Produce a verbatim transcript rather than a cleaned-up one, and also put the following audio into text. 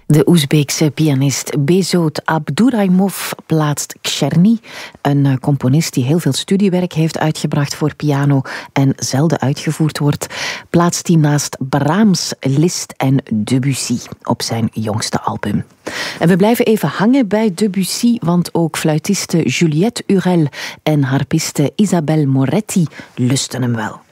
De Oezbeekse pianist Behzood Abduraimov plaatst Czerny, een componist die heel veel studiewerk heeft uitgebracht voor piano en zelden uitgevoerd wordt, plaatst hij naast Brahms, Liszt en Debussy op zijn jongste album. En we blijven even hangen bij Debussy, want ook fluitiste Juliette Hurel en harpiste Isabelle Moretti lusten hem wel.